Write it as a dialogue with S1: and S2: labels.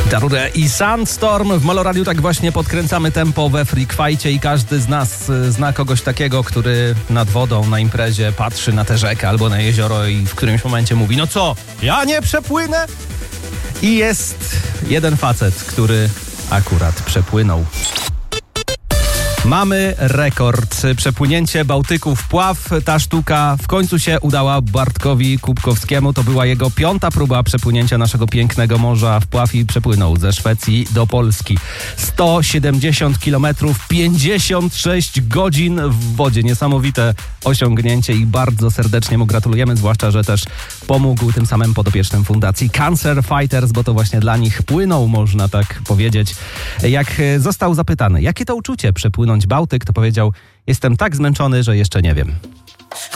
S1: Darude i Sandstorm. W Moloradiu tak właśnie podkręcamy tempo we Freak Fajcie i każdy z nas zna kogoś takiego, który nad wodą na imprezie patrzy na tę rzekę albo na jezioro i w którymś momencie mówi: no co, ja nie przepłynę? I jest jeden facet, który akurat przepłynął. Mamy rekord. Przepłynięcie Bałtyku w pław. Ta sztuka w końcu się udała Bartkowi Kubkowskiemu. To była jego 5. próba przepłynięcia naszego pięknego morza w pław i przepłynął ze Szwecji do Polski. 170 km, 56 godzin w wodzie. Niesamowite osiągnięcie i bardzo serdecznie mu gratulujemy, zwłaszcza, że też pomógł tym samym podopiecznym Fundacji Cancer Fighters, bo to właśnie dla nich płynął, można tak powiedzieć. Jak został zapytany, jakie to uczucie przepłynąć Bałtyk, to powiedział: jestem tak zmęczony, że jeszcze nie wiem.